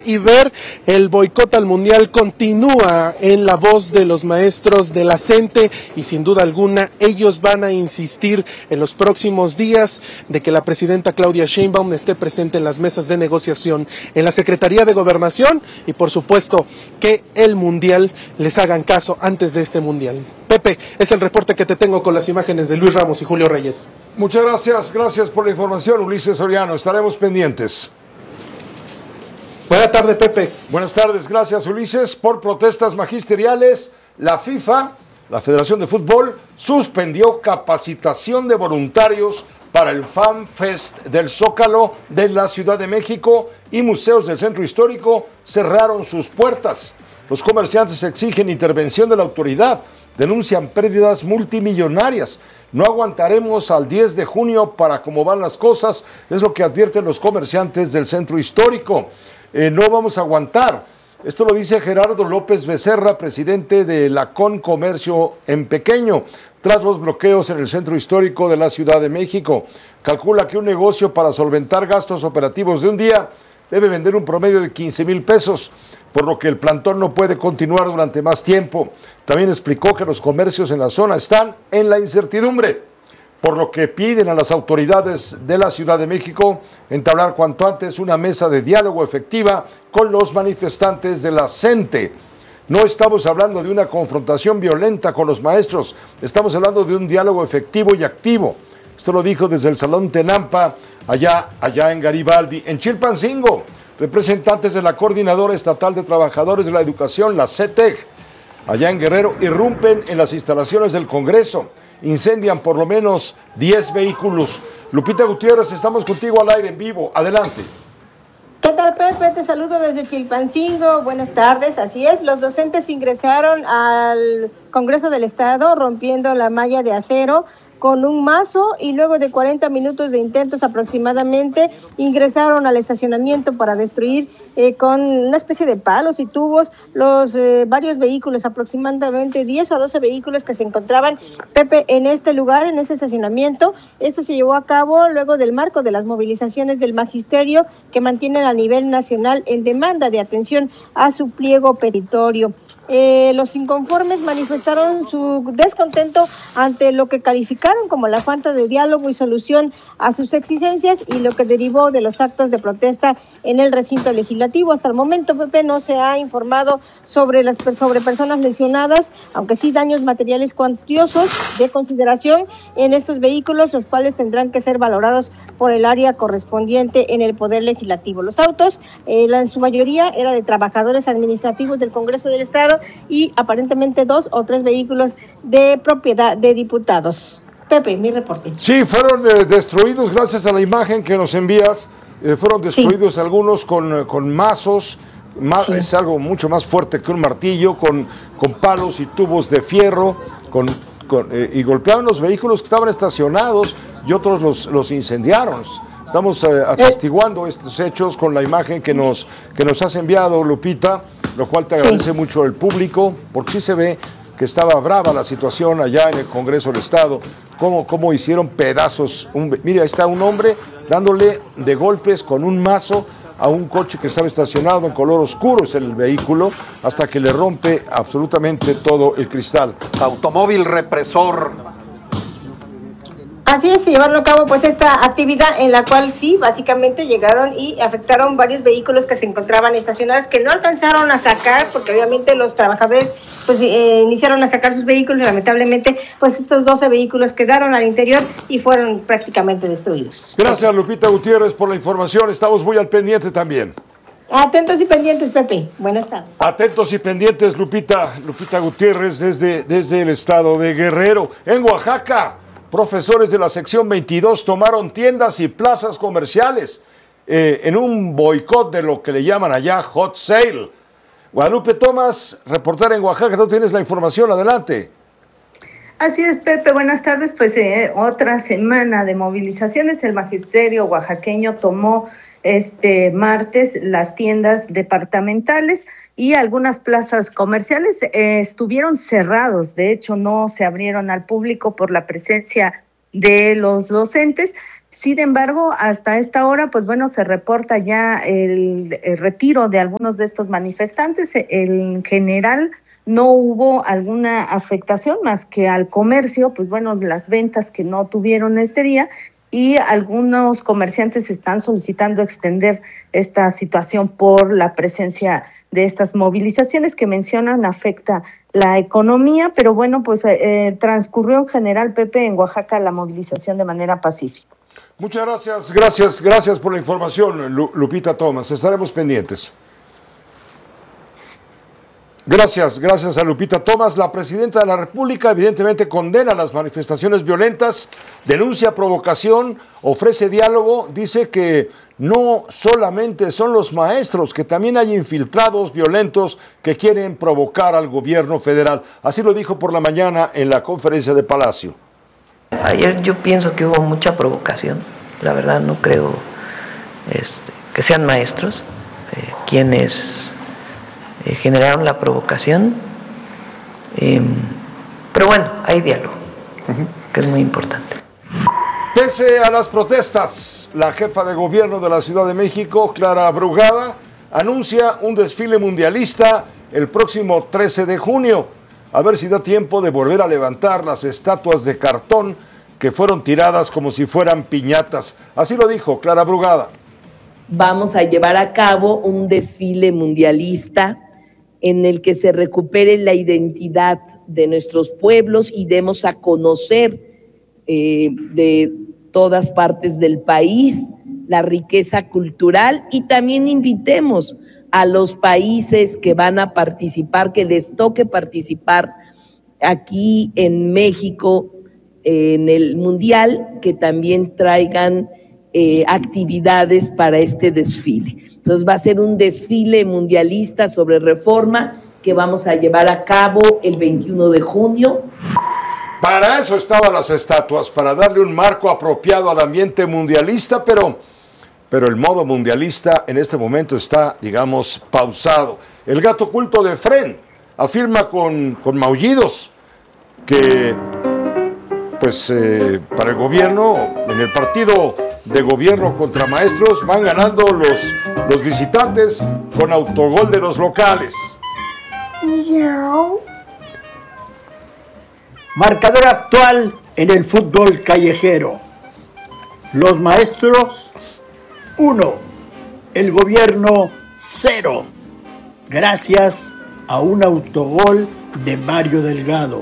y ver el boicot al mundial continúa en la voz de los maestros de la CENTE y sin duda alguna ellos van a insistir en los próximos días de que la presidenta Claudia Sheinbaum esté presente en las mesas de negociación en la Secretaría de Gobernación y por supuesto que el mundial les hagan caso antes de este mundial. Pepe, es el reporte que te tengo con las imágenes de Luis Ramos y Julio Reyes. Muchas gracias por la información, Ulises Soriano, estaremos pendientes. Buenas tardes, Pepe. Buenas tardes, gracias, Ulises. Por protestas magisteriales, la FIFA, la Federación de Fútbol, suspendió capacitación de voluntarios para el Fan Fest del Zócalo de la Ciudad de México y museos del Centro Histórico cerraron sus puertas. Los comerciantes exigen intervención de la autoridad, denuncian pérdidas multimillonarias. No aguantaremos al 10 de junio para cómo van las cosas, es lo que advierten los comerciantes del Centro Histórico. No vamos a aguantar. Esto lo dice Gerardo López Becerra, presidente de la Concomercio en Pequeño, tras los bloqueos en el Centro Histórico de la Ciudad de México. Calcula que un negocio para solventar gastos operativos de un día debe vender un promedio de 15,000 pesos, por lo que el plantón no puede continuar durante más tiempo. También explicó que los comercios en la zona están en la incertidumbre, por lo que piden a las autoridades de la Ciudad de México entablar cuanto antes una mesa de diálogo efectiva con los manifestantes de la CENTE. No estamos hablando de una confrontación violenta con los maestros, estamos hablando de un diálogo efectivo y activo. Esto lo dijo desde el Salón Tenampa, allá en Garibaldi. En Chilpancingo, representantes de la Coordinadora Estatal de Trabajadores de la Educación, la CETEG, allá en Guerrero, irrumpen en las instalaciones del Congreso. Incendian por lo menos 10 vehículos. Lupita Gutiérrez, estamos contigo al aire en vivo. Adelante. ¿Qué tal, Pepe? Te saludo desde Chilpancingo. Buenas tardes. Así es, los docentes ingresaron al Congreso del Estado rompiendo la malla de acero con un mazo y luego de 40 minutos de intentos aproximadamente ingresaron al estacionamiento para destruir con una especie de palos y tubos los varios vehículos, aproximadamente 10 o 12 vehículos que se encontraban, Pepe, en este lugar, en este estacionamiento. Esto se llevó a cabo luego del marco de las movilizaciones del magisterio que mantienen a nivel nacional en demanda de atención a su pliego petitorio. Los inconformes manifestaron su descontento ante lo que calificaron como la falta de diálogo y solución a sus exigencias y lo que derivó de los actos de protesta en el recinto legislativo. Hasta el momento, Pepe, no se ha informado sobre personas lesionadas, aunque sí daños materiales cuantiosos de consideración en estos vehículos, los cuales tendrán que ser valorados por el área correspondiente en el Poder Legislativo. Los autos, en su mayoría, era de trabajadores administrativos del Congreso del Estado y aparentemente 2 o 3 vehículos de propiedad de diputados. Pepe, mi reporte. Sí, fueron destruidos gracias a la imagen que nos envías. Fueron destruidos algunos con mazos. Sí. Es algo mucho más fuerte que un martillo, con palos y tubos de fierro, y golpearon los vehículos que estaban estacionados y otros los incendiaron. Estamos atestiguando estos hechos con la imagen que nos has enviado, Lupita, lo cual te agradece mucho el público, porque sí se ve que estaba brava la situación allá en el Congreso del Estado, cómo hicieron pedazos. Mira, ahí está un hombre dándole de golpes con un mazo a un coche que estaba estacionado en color oscuro, es el vehículo, hasta que le rompe absolutamente todo el cristal. Automóvil represor. Así es, se llevaron a cabo pues esta actividad en la cual sí, básicamente llegaron y afectaron varios vehículos que se encontraban estacionados, que no alcanzaron a sacar, porque obviamente los trabajadores pues iniciaron a sacar sus vehículos y lamentablemente pues estos 12 vehículos quedaron al interior y fueron prácticamente destruidos. Gracias, Lupita Gutiérrez, por la información, estamos muy al pendiente también. Atentos y pendientes, Pepe. Buenas tardes. Atentos y pendientes, Lupita Gutiérrez, desde el estado de Guerrero. En Oaxaca, profesores de la sección 22 tomaron tiendas y plazas comerciales en un boicot de lo que le llaman allá hot sale. Guadalupe Tomás, reportera en Oaxaca, tú tienes la información, adelante. Así es, Pepe, buenas tardes. Pues otra semana de movilizaciones. El magisterio oaxaqueño tomó este martes las tiendas departamentales y algunas plazas comerciales estuvieron cerrados. De hecho, no se abrieron al público por la presencia de los docentes, Sin embargo, hasta esta hora, pues bueno, se reporta ya el retiro de algunos de estos manifestantes. En general, no hubo alguna afectación más que al comercio, pues bueno, las ventas que no tuvieron este día, y algunos comerciantes están solicitando extender esta situación por la presencia de estas movilizaciones que mencionan afecta la economía, pero bueno, pues transcurrió en general, Pepe, en Oaxaca la movilización de manera pacífica. Muchas gracias por la información, Lupita Thomas. Estaremos pendientes. Gracias a Lupita Thomas. La presidenta de la República evidentemente condena las manifestaciones violentas, denuncia provocación, ofrece diálogo, dice que no solamente son los maestros, que también hay infiltrados violentos que quieren provocar al gobierno federal. Así lo dijo por la mañana en la conferencia de Palacio. Ayer yo pienso que hubo mucha provocación, la verdad no creo que sean maestros quienes generaron la provocación, pero bueno, hay diálogo, que es muy importante. Pese a las protestas, la jefa de gobierno de la Ciudad de México, Clara Brugada, anuncia un desfile mundialista el próximo 13 de junio. A ver si da tiempo de volver a levantar las estatuas de cartón que fueron tiradas como si fueran piñatas. Así lo dijo Clara Brugada. Vamos a llevar a cabo un desfile mundialista en el que se recupere la identidad de nuestros pueblos y demos a conocer de todas partes del país la riqueza cultural, y también invitemos a los países que van a participar, que les toque participar aquí en México en el Mundial, que también traigan actividades para este desfile. Entonces va a ser un desfile mundialista sobre reforma que vamos a llevar a cabo el 21 de junio. Para eso estaban las estatuas, para darle un marco apropiado al ambiente mundialista, pero el modo mundialista en este momento está, digamos, pausado. El gato culto de Fren afirma con maullidos que, pues, para el gobierno, en el partido de gobierno contra maestros, van ganando los visitantes con autogol de los locales. Marcador actual en el fútbol callejero. Los maestros 1, el gobierno 0, gracias a un autogol de Mario Delgado.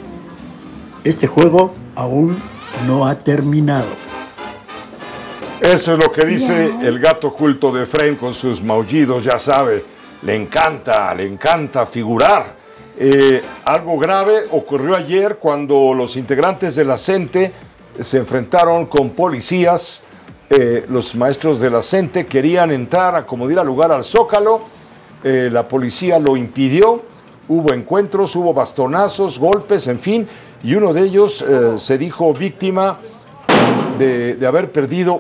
Este juego aún no ha terminado. Eso es lo que dice el gato culto de Fren con sus maullidos, ya sabe, le encanta figurar. Algo grave ocurrió ayer cuando los integrantes de la CENTE se enfrentaron con policías. Los maestros de la CENTE querían entrar a como diera lugar al Zócalo, la policía lo impidió, hubo encuentros, hubo bastonazos, golpes, en fin, y uno de ellos se dijo víctima de haber perdido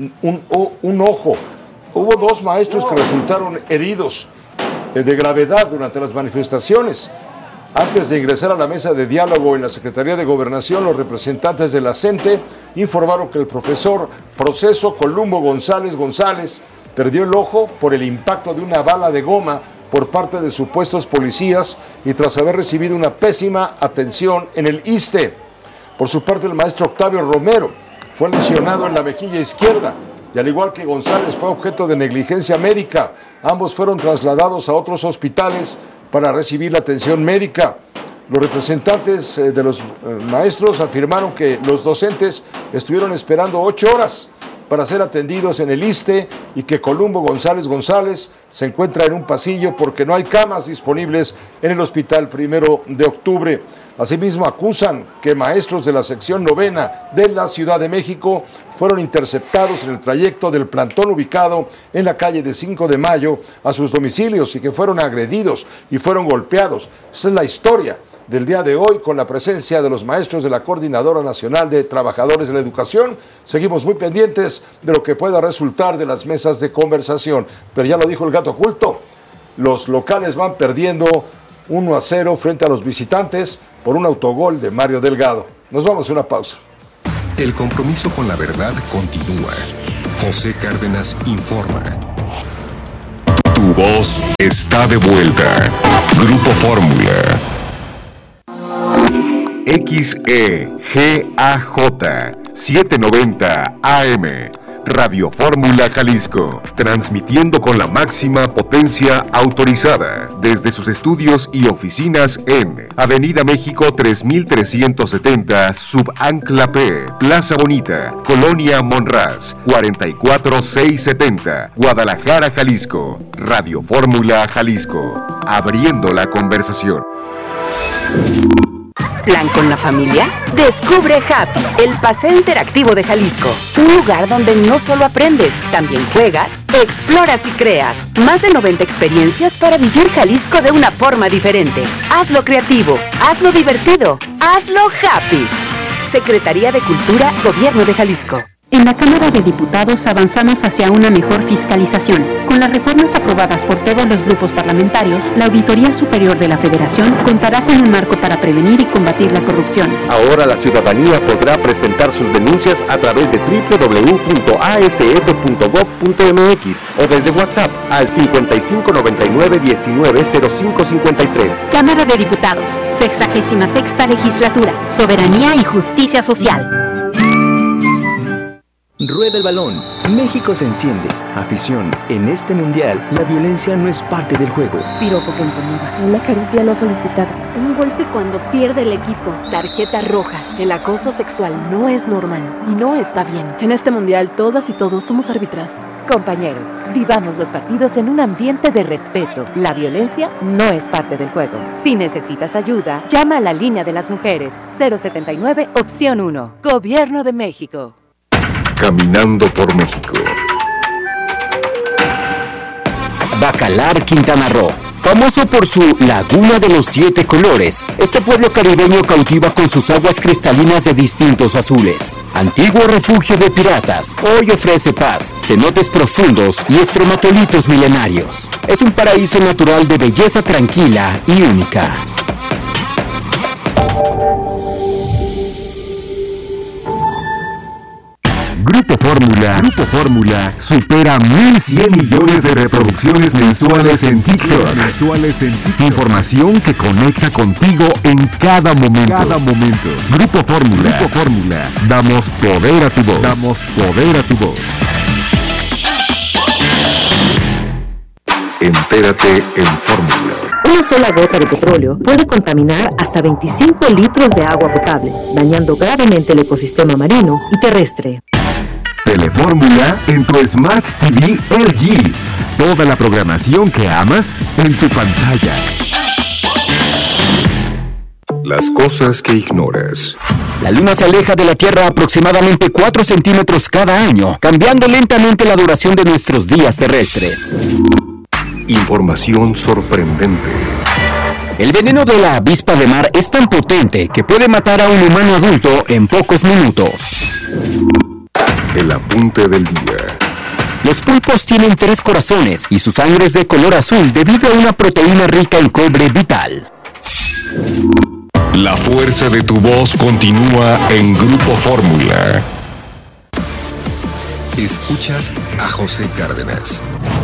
un ojo. Hubo 2 maestros que resultaron heridos de gravedad durante las manifestaciones. Antes de ingresar a la mesa de diálogo en la Secretaría de Gobernación, los representantes de la CENTE informaron que el profesor Proceso Columbo González perdió el ojo por el impacto de una bala de goma por parte de supuestos policías y tras haber recibido una pésima atención en el ISSSTE. Por su parte, el maestro Octavio Romero fue lesionado en la mejilla izquierda y al igual que González fue objeto de negligencia médica. Ambos fueron trasladados a otros hospitales para recibir la atención médica. Los representantes de los maestros afirmaron que los docentes estuvieron esperando 8 horas para ser atendidos en el ISSSTE y que Columbo González se encuentra en un pasillo porque no hay camas disponibles en el hospital 1 de octubre. Asimismo, acusan que maestros de la sección 9ª de la Ciudad de México fueron interceptados en el trayecto del plantón ubicado en la calle de 5 de Mayo a sus domicilios y que fueron agredidos y fueron golpeados. Esa es la historia del día de hoy con la presencia de los maestros de la Coordinadora Nacional de Trabajadores de la Educación. Seguimos muy pendientes de lo que pueda resultar de las mesas de conversación. Pero ya lo dijo el gato oculto, los locales van perdiendo 1-0 frente a los visitantes por un autogol de Mario Delgado. Nos vamos a una pausa. El compromiso con la verdad continúa. José Cárdenas informa. Tu voz está de vuelta. Grupo Fórmula. XEGAJ 790 AM. Radio Fórmula Jalisco, transmitiendo con la máxima potencia autorizada desde sus estudios y oficinas en Avenida México 3370, Subancla P, Plaza Bonita, Colonia Monraz, 44670, Guadalajara, Jalisco. Radio Fórmula Jalisco, abriendo la conversación. ¿Plan con la familia? Descubre Happy, el paseo interactivo de Jalisco. Un lugar donde no solo aprendes, también juegas, exploras y creas. Más de 90 experiencias para vivir Jalisco de una forma diferente. Hazlo creativo, hazlo divertido, hazlo happy. Secretaría de Cultura, Gobierno de Jalisco. En la Cámara de Diputados avanzamos hacia una mejor fiscalización. Con las reformas aprobadas por todos los grupos parlamentarios, la Auditoría Superior de la Federación contará con un marco para prevenir y combatir la corrupción. Ahora la ciudadanía podrá presentar sus denuncias a través de www.asf.gov.mx o desde WhatsApp al 5599-190553. Cámara de Diputados, 66ª Legislatura, Soberanía y Justicia Social. Rueda el balón. México se enciende. Afición. En este mundial, la violencia no es parte del juego. Piropo que incomoda. Una caricia no solicitada. Un golpe cuando pierde el equipo. Tarjeta roja. El acoso sexual no es normal y no está bien. En este mundial, todas y todos somos árbitras. Compañeros, vivamos los partidos en un ambiente de respeto. La violencia no es parte del juego. Si necesitas ayuda, llama a la línea de las mujeres. 079, opción 1. Gobierno de México. Caminando por México. Bacalar, Quintana Roo. Famoso por su Laguna de los 7 colores, este pueblo caribeño cautiva con sus aguas cristalinas de distintos azules. Antiguo refugio de piratas, hoy ofrece paz, cenotes profundos y estromatolitos milenarios. Es un paraíso natural de belleza tranquila y única. Grupo Fórmula supera 1,100 millones de reproducciones mensuales en TikTok. Información que conecta contigo en cada momento. Grupo Fórmula. Damos poder a tu voz. Entérate en Fórmula. Una sola gota de petróleo puede contaminar hasta 25 litros de agua potable, dañando gravemente el ecosistema marino y terrestre. Telefórmula en tu Smart TV LG. Toda la programación que amas en tu pantalla. Las cosas que ignoras. La Luna se aleja de la Tierra aproximadamente 4 centímetros cada año, cambiando lentamente la duración de nuestros días terrestres. Información sorprendente. El veneno de la avispa de mar es tan potente que puede matar a un humano adulto en pocos minutos. El apunte del día. Los pulpos tienen 3 corazones y su sangre es de color azul debido a una proteína rica en cobre vital. La fuerza de tu voz continúa en Grupo Fórmula. Escuchas a José Cárdenas.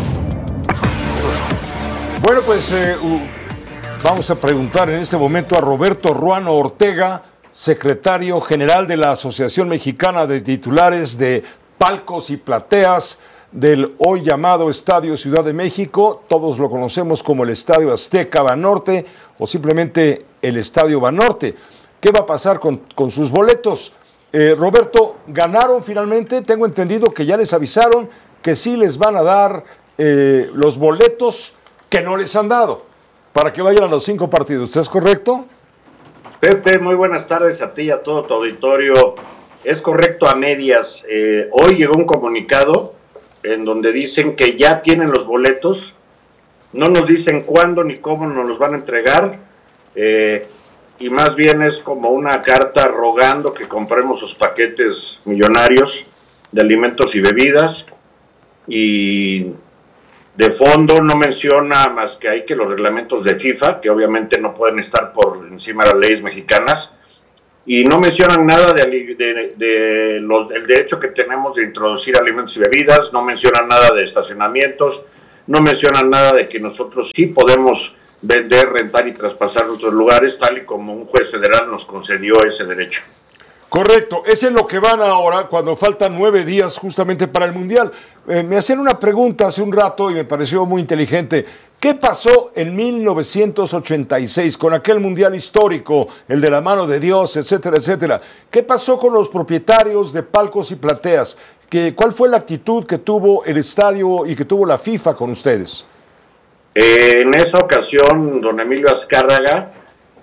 Bueno, pues vamos a preguntar en este momento a Roberto Ruano Ortega, secretario general de la Asociación Mexicana de Titulares de Palcos y Plateas del hoy llamado Estadio Ciudad de México. Todos lo conocemos como el Estadio Azteca Banorte o simplemente el Estadio Banorte. ¿Qué va a pasar con sus boletos? Roberto, ganaron finalmente. Tengo entendido que ya les avisaron que sí les van a dar los boletos que no les han dado para que vayan a los 5 partidos. ¿Es correcto? Pepe, muy buenas tardes a ti y a todo tu auditorio. Es correcto a medias. Hoy llegó un comunicado en donde dicen que ya tienen los boletos. No nos dicen cuándo ni cómo nos los van a entregar. Y más bien es como una carta rogando que compremos sus paquetes millonarios de alimentos y bebidas. Y de fondo no menciona más que hay que los reglamentos de FIFA, que obviamente no pueden estar por encima de las leyes mexicanas, y no mencionan nada del derecho que tenemos de introducir alimentos y bebidas, no mencionan nada de estacionamientos, no mencionan nada de que nosotros sí podemos vender, rentar y traspasar nuestros lugares, tal y como un juez federal nos concedió ese derecho. Correcto, es en lo que van ahora cuando faltan 9 días justamente para el Mundial. Me hacían una pregunta hace un rato y me pareció muy inteligente. ¿Qué pasó en 1986 con aquel Mundial histórico, el de la mano de Dios, etcétera, etcétera? ¿Qué pasó con los propietarios de palcos y plateas? ¿Cuál fue la actitud que tuvo el estadio y que tuvo la FIFA con ustedes? En esa ocasión, don Emilio Azcárraga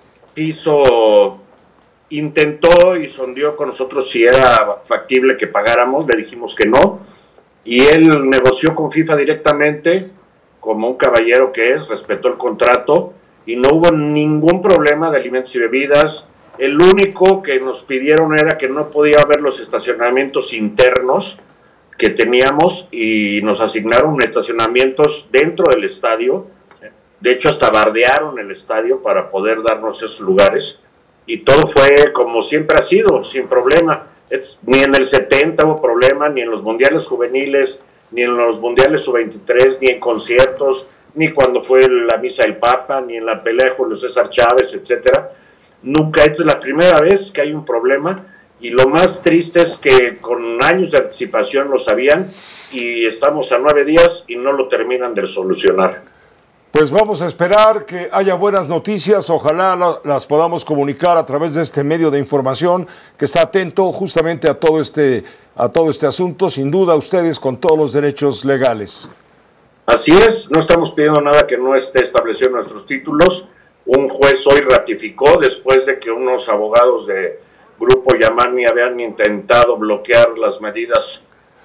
intentó y sondeó con nosotros si era factible que pagáramos, le dijimos que no, y él negoció con FIFA directamente, como un caballero que es, respetó el contrato, y no hubo ningún problema de alimentos y bebidas. El único que nos pidieron era que no podía haber los estacionamientos internos que teníamos, y nos asignaron estacionamientos dentro del estadio. De hecho, hasta bardearon el estadio para poder darnos esos lugares, y todo fue como siempre ha sido, sin problema. Ni en el 70 hubo problema, ni en los mundiales juveniles, ni en los mundiales sub-23, ni en conciertos, ni cuando fue la misa del Papa, ni en la pelea de Julio César Chávez, etcétera. Nunca, esta es la primera vez que hay un problema, y lo más triste es que con años de anticipación lo sabían, y estamos a 9 días y no lo terminan de solucionar. Pues vamos a esperar que haya buenas noticias, ojalá las podamos comunicar a través de este medio de información que está atento justamente a todo este asunto, sin duda ustedes con todos los derechos legales. Así es, no estamos pidiendo nada que no esté establecido en nuestros títulos. Un juez hoy ratificó, después de que unos abogados de Grupo Yamani habían intentado bloquear las medidas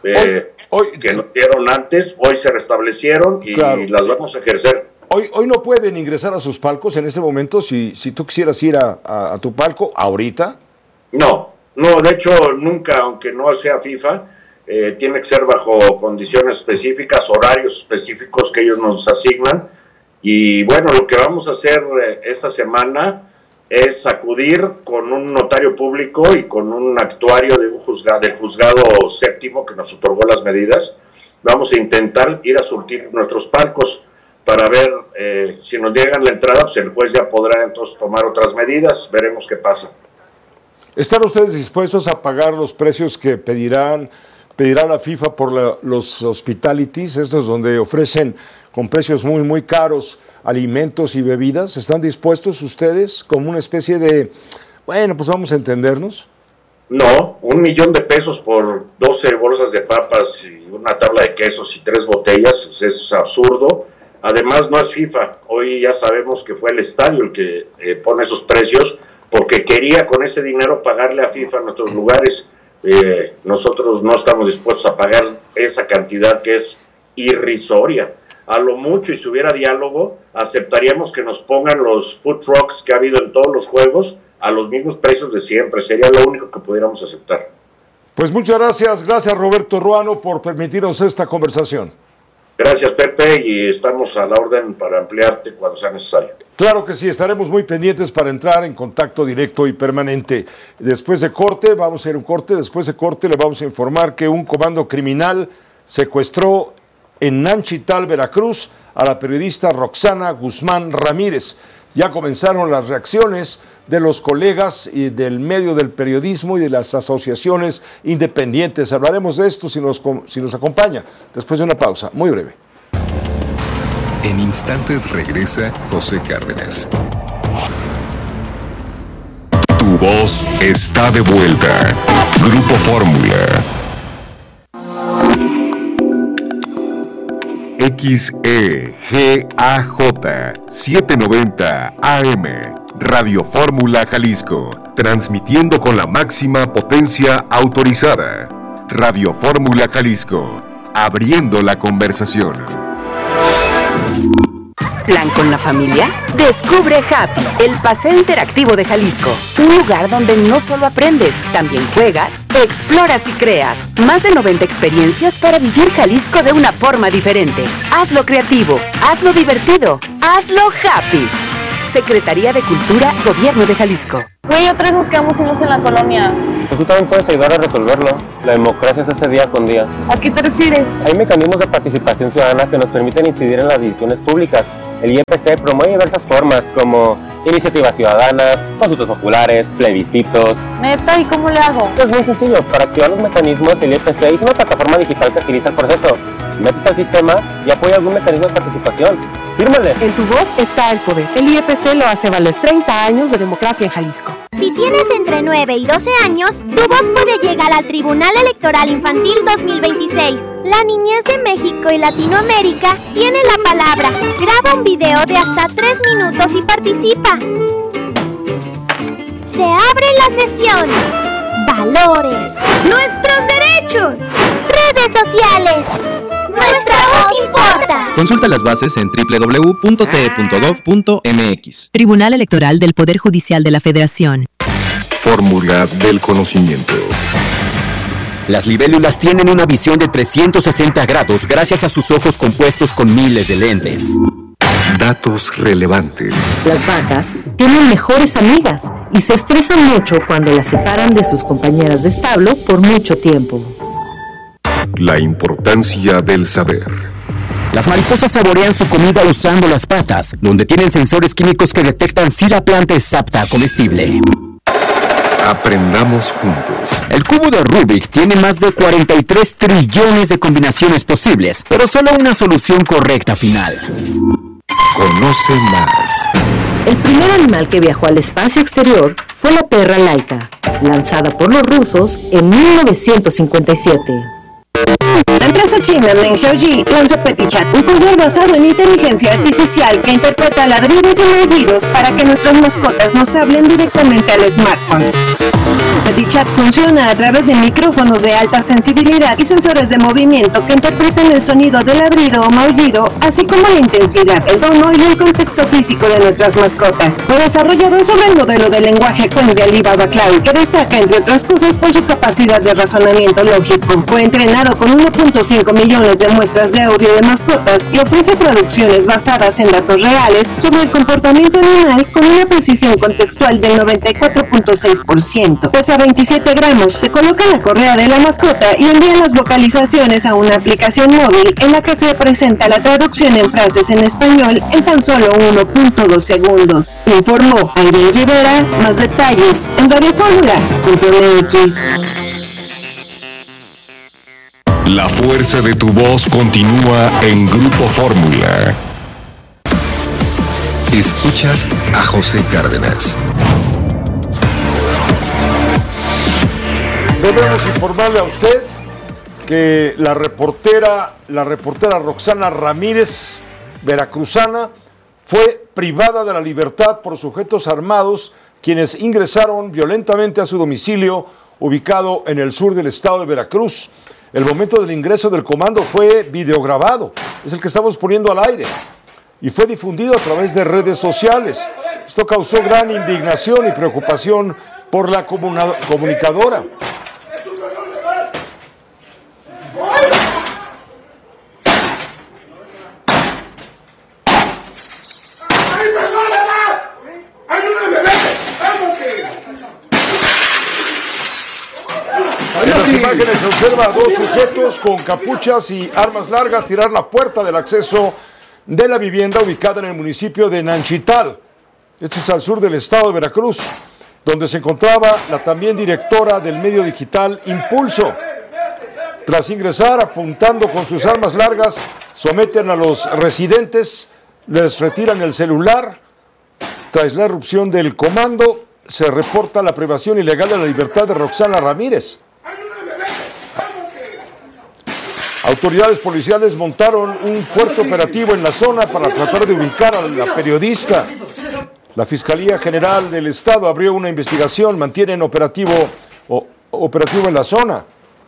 que no dieron antes, hoy se restablecieron y claro, las vamos a ejercer. Hoy no pueden ingresar a sus palcos en este momento, si tú quisieras ir a tu palco ahorita. No, de hecho nunca, aunque no sea FIFA, tiene que ser bajo condiciones específicas, horarios específicos que ellos nos asignan. Y bueno, lo que vamos a hacer esta semana es acudir con un notario público y con un actuario del juzgado séptimo que nos otorgó las medidas. Vamos a intentar ir a surtir nuestros palcos para ver si nos llegan la entrada, pues el juez ya podrá entonces tomar otras medidas, veremos qué pasa. ¿Están ustedes dispuestos a pagar los precios que pedirá la FIFA por los hospitalities, estos donde ofrecen con precios muy, muy caros alimentos y bebidas? ¿Están dispuestos ustedes como una especie de, bueno, pues vamos a entendernos? No, $1,000,000 por 12 bolsas de papas y una tabla de quesos y 3 botellas, es absurdo. Además, no es FIFA, hoy ya sabemos que fue el estadio el que pone esos precios, porque quería con ese dinero pagarle a FIFA en nuestros lugares. Nosotros no estamos dispuestos a pagar esa cantidad que es irrisoria. A lo mucho, y si hubiera diálogo, aceptaríamos que nos pongan los food trucks que ha habido en todos los juegos a los mismos precios de siempre. Sería lo único que pudiéramos aceptar. Pues muchas gracias Roberto Ruano por permitirnos esta conversación. Gracias, Pepe, y estamos a la orden para ampliarte cuando sea necesario. Claro que sí, estaremos muy pendientes para entrar en contacto directo y permanente. Después de corte, vamos a hacer un corte, después de corte le vamos a informar que un comando criminal secuestró en Nanchital, Veracruz, a la periodista Roxana Guzmán Ramírez. Ya comenzaron las reacciones de los colegas y del medio del periodismo y de las asociaciones independientes. Hablaremos de esto si nos acompaña, después de una pausa muy breve. En instantes regresa José Cárdenas. Tu voz está de vuelta. Grupo Fórmula. XEGAJ 790 AM, Radio Fórmula Jalisco, transmitiendo con la máxima potencia autorizada. Radio Fórmula Jalisco, abriendo la conversación. ¿Plan con la familia? Descubre Happy, el paseo interactivo de Jalisco. Un lugar donde no solo aprendes, también juegas, exploras y creas. Más de 90 experiencias para vivir Jalisco de una forma diferente. Hazlo creativo, hazlo divertido, hazlo happy. Secretaría de Cultura, Gobierno de Jalisco. Güey, otra vez nos quedamos sin luz en la colonia. Tú también puedes ayudar a resolverlo. La democracia se hace día con día. ¿A qué te refieres? Hay mecanismos de participación ciudadana que nos permiten incidir en las decisiones públicas. El IEPC promueve diversas formas como iniciativas ciudadanas, consultas populares, plebiscitos. ¿Neta? ¿Y cómo le hago? Es muy sencillo. Para activar los mecanismos, el IEPC hizo una plataforma digital que agiliza el proceso. Métete al sistema y apoya algún mecanismo de participación. ¡Fírmale! En tu voz está el poder. El IEPC lo hace valer. 30 años de democracia en Jalisco. Si tienes entre 9 y 12 años, tu voz puede llegar al Tribunal Electoral Infantil 2026. La niñez de México y Latinoamérica tiene la palabra. Graba un video de hasta 3 minutos y participa. Se abre la sesión. Valores. Nuestros derechos. Redes sociales. Nuestra voz importa. Consulta las bases en www.te.gov.mx. Tribunal Electoral del Poder Judicial de la Federación. Fórmula del conocimiento. Las libélulas tienen una visión de 360 grados gracias a sus ojos compuestos con miles de lentes. Datos relevantes. Las vacas tienen mejores amigas y se estresan mucho cuando las separan de sus compañeras de establo por mucho tiempo. La importancia del saber. Las mariposas saborean su comida usando las patas, donde tienen sensores químicos que detectan si la planta es apta a comestible. Aprendamos juntos. El cubo de Rubik tiene más de 43 trillones de combinaciones posibles, pero solo una solución correcta final. Conoce más. El primer animal que viajó al espacio exterior fue la perra Laika, lanzada por los rusos en 1957. La empresa china Meng Xiaoji lanzó PetiChat, un control basado en inteligencia artificial que interpreta ladridos y maullidos para que nuestras mascotas nos hablen directamente al smartphone. PetiChat funciona a través de micrófonos de alta sensibilidad y sensores de movimiento que interpretan el sonido del ladrido o maullido, así como la intensidad, el tono y el contexto físico de nuestras mascotas. Fue desarrollado sobre el modelo de lenguaje Qwen de Alibaba Cloud, que destaca, entre otras cosas, por su capacidad de razonamiento lógico. Fue entrenado con 1.5 millones de muestras de audio de mascotas y ofrece traducciones basadas en datos reales sobre el comportamiento animal con una precisión contextual del 94.6%. Pesa 27 gramos, se coloca la correa de la mascota y envía las vocalizaciones a una aplicación móvil en la que se presenta la traducción en frases en español en tan solo 1.2 segundos. Informó Adrián Rivera. Más detalles en radioformula.mx. La fuerza de tu voz continúa en Grupo Fórmula. Escuchas a José Cárdenas. Debemos informarle a usted que la reportera Roxana Ramírez, veracruzana, fue privada de la libertad por sujetos armados quienes ingresaron violentamente a su domicilio ubicado en el sur del estado de Veracruz. El momento del ingreso del comando fue videograbado, es el que estamos poniendo al aire, y fue difundido a través de redes sociales. Esto causó gran indignación y preocupación por la comunicadora. En las imágenes se observa a dos sujetos con capuchas y armas largas tirar la puerta del acceso de la vivienda ubicada en el municipio de Nanchital. Esto es al sur del estado de Veracruz, donde se encontraba la también directora del medio digital Impulso. Tras ingresar apuntando con sus armas largas, someten a los residentes, les retiran el celular. Tras la irrupción del comando, se reporta la privación ilegal de la libertad de Roxana Ramírez. Autoridades policiales montaron un fuerte operativo en la zona para tratar de ubicar a la periodista. La Fiscalía General del Estado abrió una investigación, mantienen operativo en la zona.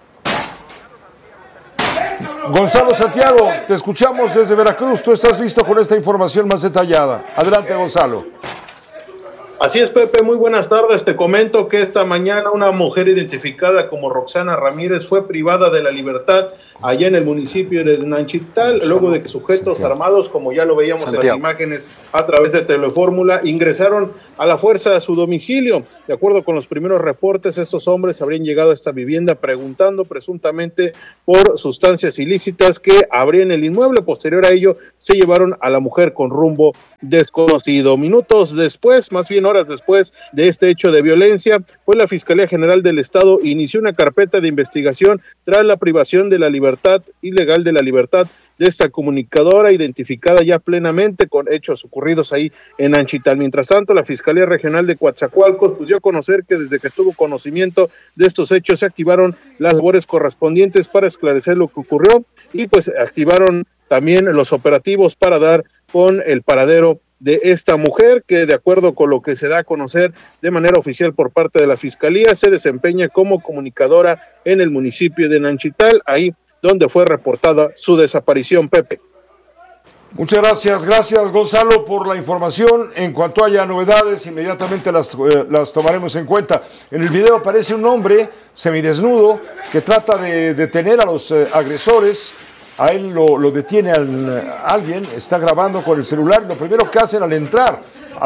Gonzalo Santiago, te escuchamos desde Veracruz. Tú estás listo con esta información más detallada. Adelante, Gonzalo. Así es, Pepe, muy buenas tardes. Te comento que esta mañana una mujer identificada como Roxana Ramírez fue privada de la libertad allá en el municipio de Nanchital, luego de que sujetos armados, como ya lo veíamos en las imágenes a través de Telefórmula, ingresaron a la fuerza a su domicilio. De acuerdo con los primeros reportes, estos hombres habrían llegado a esta vivienda preguntando presuntamente por sustancias ilícitas que habrían el inmueble. Posterior a ello, se llevaron a la mujer con rumbo desconocido. Minutos después, más bien horas después de este hecho de violencia, pues la Fiscalía General del Estado inició una carpeta de investigación tras la privación de la libertad, ilegal de la libertad, de esta comunicadora, identificada ya plenamente con hechos ocurridos ahí en Nanchital. Mientras tanto, la Fiscalía Regional de Coatzacoalcos pues dio a conocer que desde que tuvo conocimiento de estos hechos se activaron las labores correspondientes para esclarecer lo que ocurrió y pues activaron también los operativos para dar con el paradero de esta mujer, que de acuerdo con lo que se da a conocer de manera oficial por parte de la Fiscalía, se desempeña como comunicadora en el municipio de Nanchital, ahí donde fue reportada su desaparición, Pepe. Muchas gracias Gonzalo por la información. En cuanto haya novedades, inmediatamente las tomaremos en cuenta. En el video aparece un hombre semidesnudo que trata de detener a los agresores. A él lo detiene alguien, está grabando con el celular. Lo primero que hacen al entrar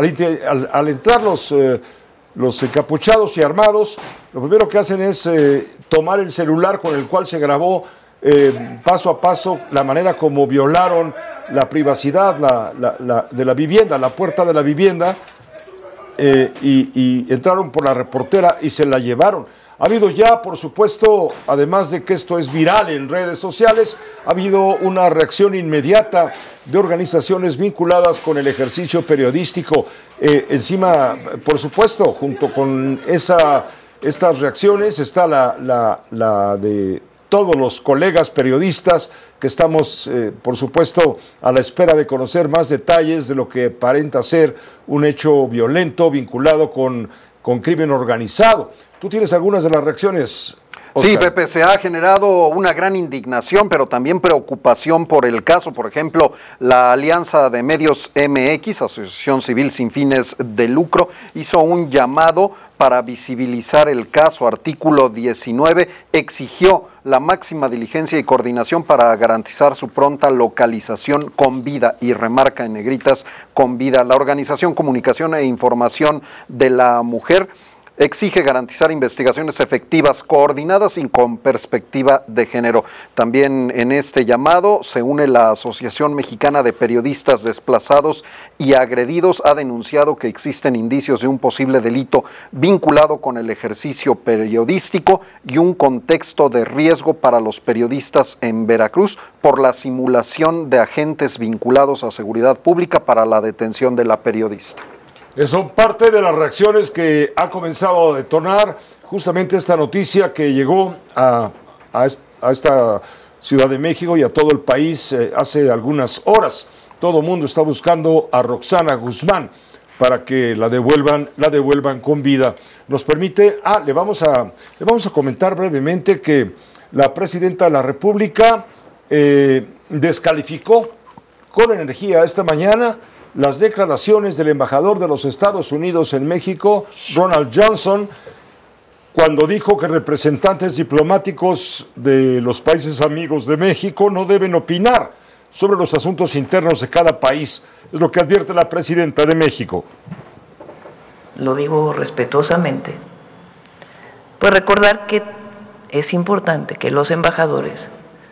los encapuchados y armados, lo primero que hacen es tomar el celular con el cual se grabó paso a paso la manera como violaron la privacidad de la vivienda, la puerta de la vivienda, y entraron por la reportera y se la llevaron. Ha habido ya, por supuesto, además de que esto es viral en redes sociales, ha habido una reacción inmediata de organizaciones vinculadas con el ejercicio periodístico. Encima, por supuesto, junto con estas reacciones está la de todos los colegas periodistas que estamos, por supuesto, a la espera de conocer más detalles de lo que aparenta ser un hecho violento vinculado con crimen organizado. ¿Tú tienes algunas de las reacciones, Oscar? Sí, Pepe, se ha generado una gran indignación, pero también preocupación por el caso. Por ejemplo, la Alianza de Medios MX, Asociación Civil Sin Fines de Lucro, hizo un llamado para visibilizar el caso. Artículo 19 exigió la máxima diligencia y coordinación para garantizar su pronta localización con vida, y remarca en negritas con vida. La Organización Comunicación e Información de la Mujer exige garantizar investigaciones efectivas, coordinadas y con perspectiva de género. También en este llamado se une la Asociación Mexicana de Periodistas Desplazados y Agredidos. Ha denunciado que existen indicios de un posible delito vinculado con el ejercicio periodístico y un contexto de riesgo para los periodistas en Veracruz por la simulación de agentes vinculados a seguridad pública para la detención de la periodista. Son parte de las reacciones que ha comenzado a detonar justamente esta noticia que llegó a esta Ciudad de México y a todo el país hace algunas horas. Todo el mundo está buscando a Roxana Guzmán para que la devuelvan con vida. Nos permite, le vamos a comentar brevemente que la presidenta de la República descalificó con energía esta mañana las declaraciones del embajador de los Estados Unidos en México, Ronald Johnson, cuando dijo que representantes diplomáticos de los países amigos de México no deben opinar sobre los asuntos internos de cada país. Es lo que advierte la presidenta de México. Lo digo respetuosamente. Pues recordar que es importante que los embajadores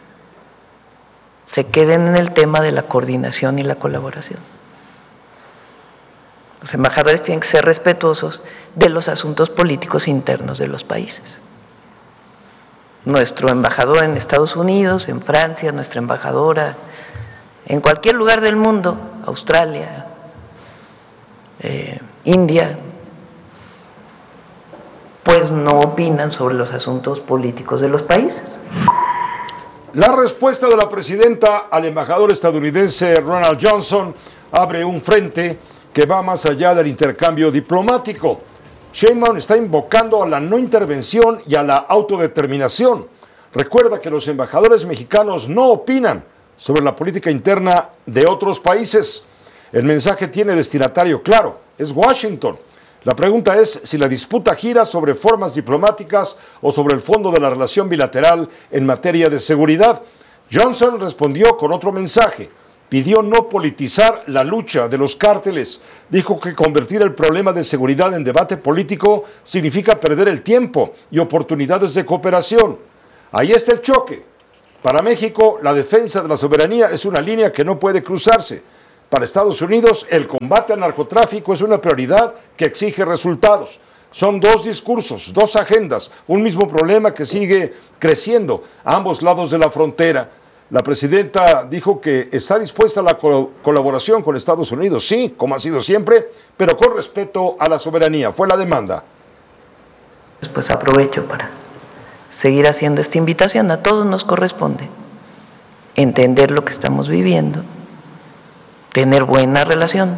se queden en el tema de la coordinación y la colaboración. Los embajadores tienen que ser respetuosos de los asuntos políticos internos de los países. Nuestro embajador en Estados Unidos, en Francia, nuestra embajadora en cualquier lugar del mundo, Australia, India, pues no opinan sobre los asuntos políticos de los países. La respuesta de la presidenta al embajador estadounidense Ronald Johnson abre un frente que va más allá del intercambio diplomático. Sheinbaum está invocando a la no intervención y a la autodeterminación. Recuerda que los embajadores mexicanos no opinan sobre la política interna de otros países. El mensaje tiene destinatario claro, es Washington. La pregunta es si la disputa gira sobre formas diplomáticas o sobre el fondo de la relación bilateral en materia de seguridad. Johnson respondió con otro mensaje. Pidió no politizar la lucha de los cárteles. Dijo que convertir el problema de seguridad en debate político significa perder el tiempo y oportunidades de cooperación. Ahí está el choque. Para México, la defensa de la soberanía es una línea que no puede cruzarse. Para Estados Unidos, el combate al narcotráfico es una prioridad que exige resultados. Son dos discursos, dos agendas, un mismo problema que sigue creciendo a ambos lados de la frontera. La presidenta dijo que está dispuesta a la colaboración con Estados Unidos, sí, como ha sido siempre, pero con respeto a la soberanía. Fue la demanda. Pues aprovecho para seguir haciendo esta invitación. A todos nos corresponde entender lo que estamos viviendo, tener buena relación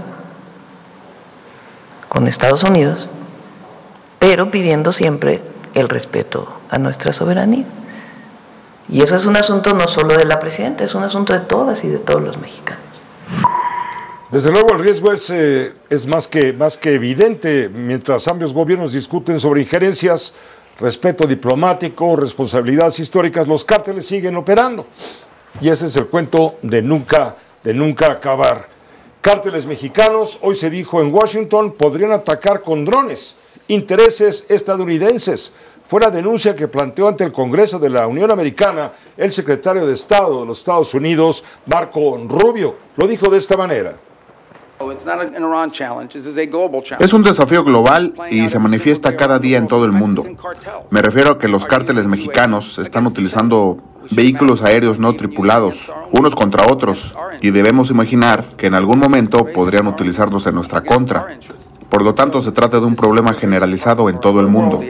con Estados Unidos, pero pidiendo siempre el respeto a nuestra soberanía. Y eso es un asunto no solo de la presidenta, es un asunto de todas y de todos los mexicanos. Desde luego el riesgo es más que evidente. Mientras ambos gobiernos discuten sobre injerencias, respeto diplomático, responsabilidades históricas, los cárteles siguen operando. Y ese es el cuento de nunca acabar. Cárteles mexicanos, hoy se dijo en Washington, podrían atacar con drones intereses estadounidenses. Fue la denuncia que planteó ante el Congreso de la Unión Americana el secretario de Estado de los Estados Unidos, Marco Rubio. Lo dijo de esta manera. Es un desafío global y se manifiesta cada día en todo el mundo. Me refiero a que los cárteles mexicanos están utilizando vehículos aéreos no tripulados, unos contra otros, y debemos imaginar que en algún momento podrían utilizarlos en nuestra contra. Por lo tanto, se trata de un problema generalizado en todo el mundo.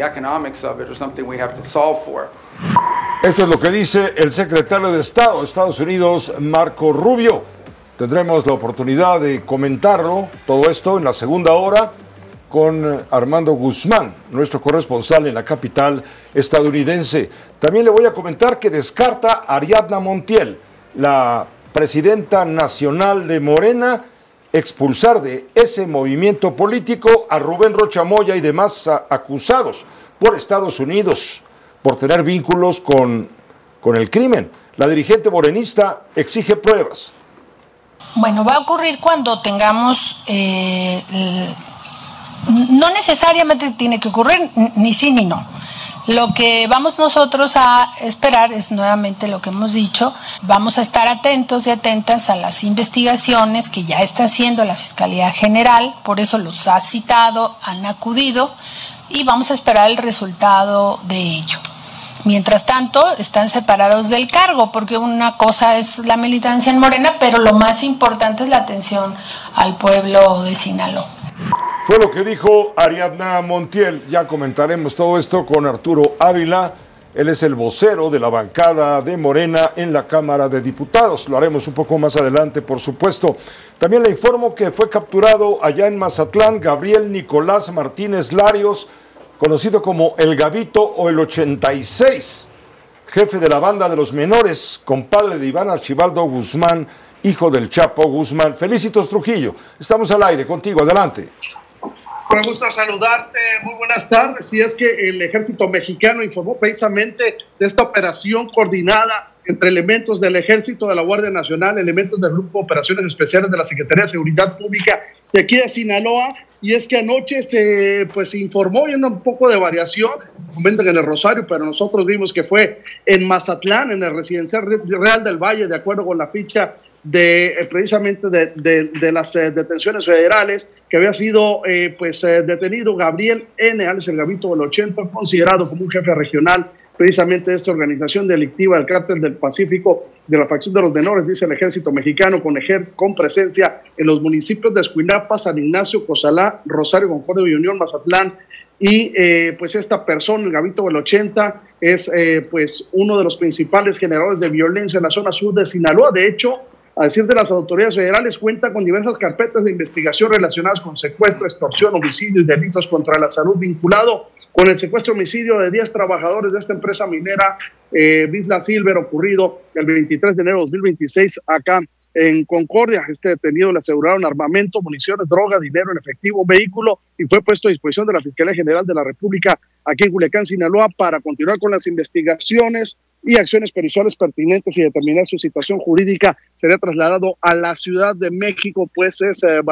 Eso es lo que dice el secretario de Estado de Estados Unidos, Marco Rubio. Tendremos la oportunidad de comentarlo, todo esto, en la segunda hora, con Armando Guzmán, nuestro corresponsal en la capital estadounidense. También le voy a comentar que descarta a Ariadna Montiel, la presidenta nacional de Morena, expulsar de ese movimiento político a Rubén Rocha Moya y demás acusados por Estados Unidos por tener vínculos con el crimen. La dirigente morenista exige pruebas. Bueno, va a ocurrir cuando tengamos, no necesariamente tiene que ocurrir ni sí ni no. Lo que vamos nosotros a esperar es nuevamente lo que hemos dicho. Vamos a estar atentos y atentas a las investigaciones que ya está haciendo la Fiscalía General, por eso los ha citado, han acudido y vamos a esperar el resultado de ello. Mientras tanto, están separados del cargo, porque una cosa es la militancia en Morena, pero lo más importante es la atención al pueblo de Sinaloa. Fue lo que dijo Ariadna Montiel. Ya comentaremos todo esto con Arturo Ávila. Él es el vocero de la bancada de Morena en la Cámara de Diputados. Lo haremos un poco más adelante, por supuesto. También le informo que fue capturado allá en Mazatlán Gabriel Nicolás Martínez Larios, conocido como El Gabito o el 86, jefe de la banda de los menores, compadre de Iván Archibaldo Guzmán, hijo del Chapo Guzmán. Felicitos, Trujillo, estamos al aire, contigo, adelante. Me gusta saludarte, muy buenas tardes. Y es que el ejército mexicano informó precisamente de esta operación coordinada entre elementos del Ejército, de la Guardia Nacional, elementos del Grupo de Operaciones Especiales de la Secretaría de Seguridad Pública de aquí de Sinaloa. Y es que anoche se informó, y un poco de variación, comentan en el Rosario, pero nosotros vimos que fue en Mazatlán, en el Residencial Real del Valle, de acuerdo con la ficha de precisamente de las detenciones federales, que había sido detenido Gabriel N., alias El Gabito del 80, considerado como un jefe regional precisamente de esta organización delictiva del Cártel del Pacífico de la facción de los menores, dice el ejército mexicano, con presencia en los municipios de Escuinapa, San Ignacio, Cozalá, Rosario, Concordia y Unión, Mazatlán. Y esta persona, el Gabito del 80, es uno de los principales generadores de violencia en la zona sur de Sinaloa. De hecho, a decir de las autoridades federales, cuenta con diversas carpetas de investigación relacionadas con secuestro, extorsión, homicidio y delitos contra la salud, vinculado con el secuestro homicidio de 10 trabajadores de esta empresa minera, Vizsla Silver, ocurrido el 23 de enero de 2026 acá en Concordia. Este detenido le aseguraron armamento, municiones, droga, dinero en efectivo, un vehículo, y fue puesto a disposición de la Fiscalía General de la República aquí en Culiacán, Sinaloa, para continuar con las investigaciones y acciones periciales pertinentes y determinar su situación jurídica. Será trasladado a la Ciudad de México, pues es de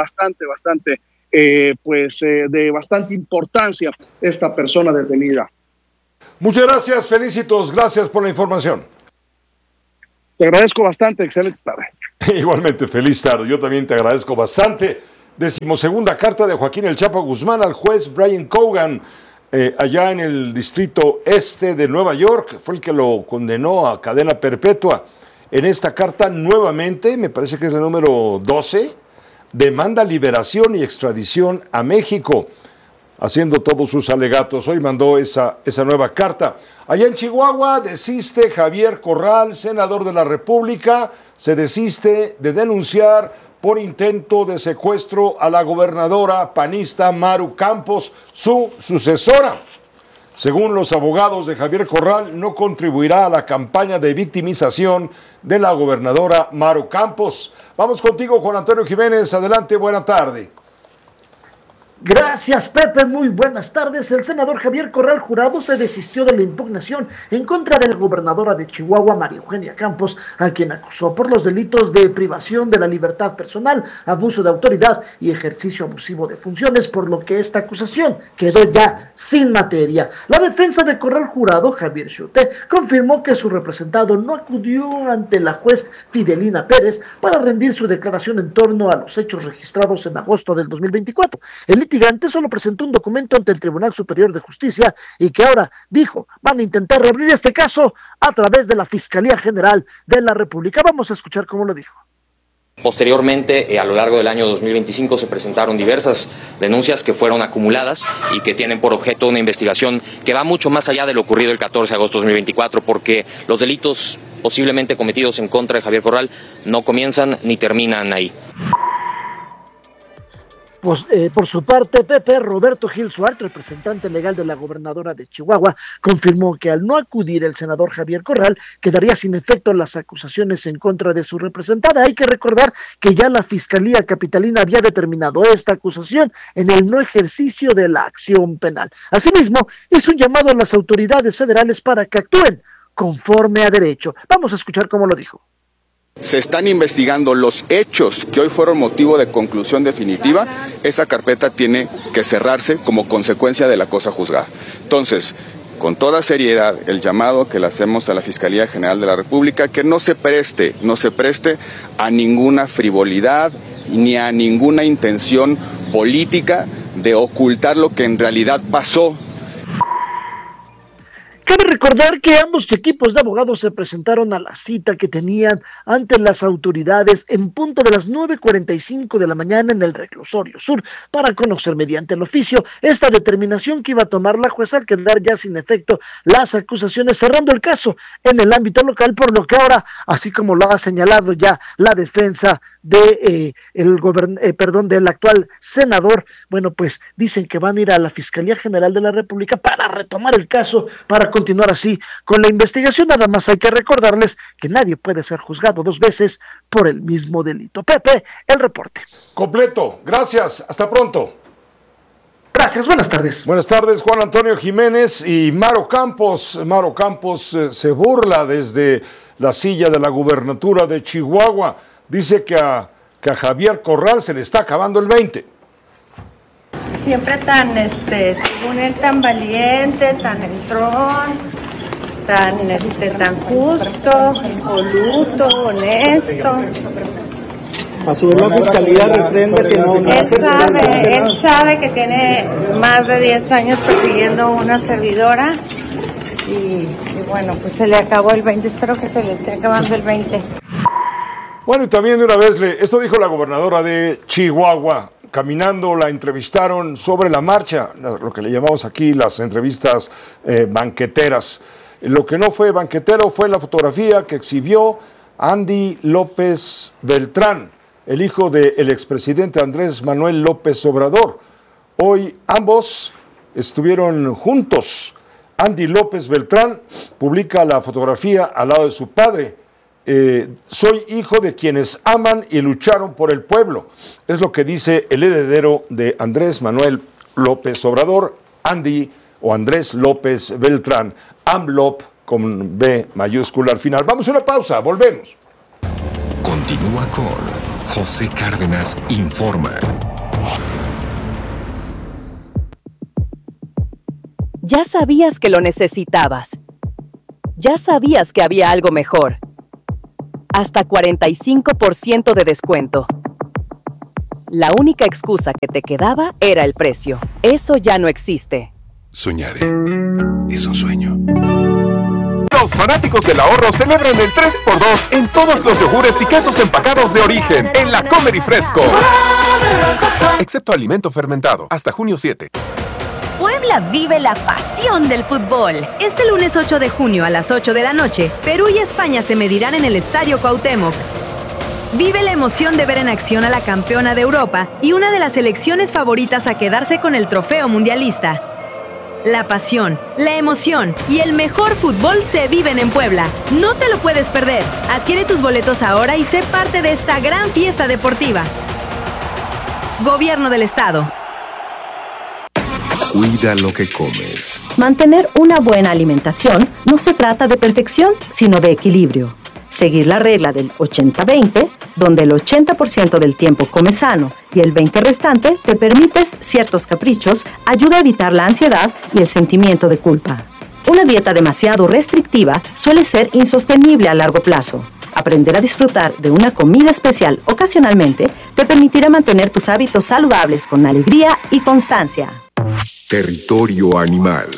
bastante importancia esta persona detenida. Muchas gracias, Felicitos, gracias por la información. Te agradezco bastante, excelente tarde. Igualmente, feliz tarde, yo también te agradezco bastante. 12ª carta de Joaquín El Chapo Guzmán al juez Brian Cogan, allá en el distrito este de Nueva York, fue el que lo condenó a cadena perpetua. En esta carta nuevamente, me parece que es el número 12, demanda liberación y extradición a México, haciendo todos sus alegatos. Hoy mandó esa nueva carta. Allá en Chihuahua desiste Javier Corral, senador de la República, se desiste de denunciar por intento de secuestro a la gobernadora panista Maru Campos, su sucesora. Según los abogados de Javier Corral, no contribuirá a la campaña de victimización de la gobernadora Maru Campos. Vamos contigo, Juan Antonio Jiménez. Adelante, buena tarde. Gracias, Pepe. Muy buenas tardes. El senador Javier Corral Jurado se desistió de la impugnación en contra de la gobernadora de Chihuahua, María Eugenia Campos, a quien acusó por los delitos de privación de la libertad personal, abuso de autoridad y ejercicio abusivo de funciones, por lo que esta acusación quedó ya sin materia. La defensa de Corral Jurado, Javier Xuté, confirmó que su representado no acudió ante la juez Fidelina Pérez para rendir su declaración en torno a los hechos registrados en agosto del 2024. El litigante solo presentó un documento ante el Tribunal Superior de Justicia y que ahora, dijo, van a intentar reabrir este caso a través de la Fiscalía General de la República. Vamos a escuchar cómo lo dijo. Posteriormente, a lo largo del año 2025 se presentaron diversas denuncias que fueron acumuladas y que tienen por objeto una investigación que va mucho más allá de lo ocurrido el 14 de agosto de 2024, porque los delitos posiblemente cometidos en contra de Javier Corral no comienzan ni terminan ahí. Por su parte, Pepe, Roberto Gil Suárez, representante legal de la gobernadora de Chihuahua, confirmó que al no acudir el senador Javier Corral, quedaría sin efecto las acusaciones en contra de su representada. Hay que recordar que ya la Fiscalía Capitalina había determinado esta acusación en el no ejercicio de la acción penal. Asimismo, hizo un llamado a las autoridades federales para que actúen conforme a derecho. Vamos a escuchar cómo lo dijo. Se están investigando los hechos que hoy fueron motivo de conclusión definitiva. Esa carpeta tiene que cerrarse como consecuencia de la cosa juzgada. Entonces, con toda seriedad, el llamado que le hacemos a la Fiscalía General de la República, que no se preste a ninguna frivolidad ni a ninguna intención política de ocultar lo que en realidad pasó. Cabe recordar que ambos equipos de abogados se presentaron a la cita que tenían ante las autoridades en punto de las 9:45 de la mañana en el Reclusorio Sur para conocer mediante el oficio esta determinación que iba a tomar la jueza al quedar ya sin efecto las acusaciones, cerrando el caso en el ámbito local, por lo que ahora, así como lo ha señalado ya la defensa de del actual senador, bueno, pues dicen que van a ir a la Fiscalía General de la República para retomar el caso, para continuar así con la investigación. Nada más hay que recordarles que nadie puede ser juzgado dos veces por el mismo delito. Pepe, el reporte. Completo, gracias, hasta pronto. Gracias, buenas tardes. Buenas tardes, Juan Antonio Jiménez. Y Maru Campos se burla desde la silla de la gubernatura de Chihuahua. Dice que a Javier Corral se le está acabando el 20. Siempre tan, según él, tan valiente, tan entrón, tan justo, impoluto, honesto. A su vez la Fiscalía reprende que no. Él sabe que tiene más de 10 años persiguiendo una servidora y bueno, pues se le acabó el 20, espero que se le esté acabando el 20. Bueno, y también de una vez, esto dijo la gobernadora de Chihuahua. Caminando la entrevistaron sobre la marcha, lo que le llamamos aquí las entrevistas banqueteras. Lo que no fue banquetero fue la fotografía que exhibió Andy López Beltrán, el hijo del expresidente Andrés Manuel López Obrador. Hoy ambos estuvieron juntos. Andy López Beltrán publica la fotografía al lado de su padre, soy hijo de quienes aman y lucharon por el pueblo. Es lo que dice el heredero de Andrés Manuel López Obrador, Andy o Andrés López Beltrán, AMLOP con B mayúscula al final. Vamos a una pausa, volvemos. Continúa con José Cárdenas Informa. Ya sabías que lo necesitabas. Ya sabías que había algo mejor. Hasta 45% de descuento. La única excusa que te quedaba era el precio. Eso ya no existe. Soñar es un sueño. Los fanáticos del ahorro celebran el 3x2 en todos los yogures y quesos empacados de origen en la Comer y Fresco. Excepto alimento fermentado, hasta junio 7. Puebla vive la pasión del fútbol. Este lunes 8 de junio a las 8 de la noche, Perú y España se medirán en el Estadio Cuauhtémoc. Vive la emoción de ver en acción a la campeona de Europa y una de las selecciones favoritas a quedarse con el trofeo mundialista. La pasión, la emoción y el mejor fútbol se viven en Puebla. No te lo puedes perder. Adquiere tus boletos ahora y sé parte de esta gran fiesta deportiva. Gobierno del Estado. Cuida lo que comes. Mantener una buena alimentación no se trata de perfección, sino de equilibrio. Seguir la regla del 80-20, donde el 80% del tiempo comes sano y el 20% restante te permites ciertos caprichos, ayuda a evitar la ansiedad y el sentimiento de culpa. Una dieta demasiado restrictiva suele ser insostenible a largo plazo. Aprender a disfrutar de una comida especial ocasionalmente te permitirá mantener tus hábitos saludables con alegría y constancia. Territorio animal.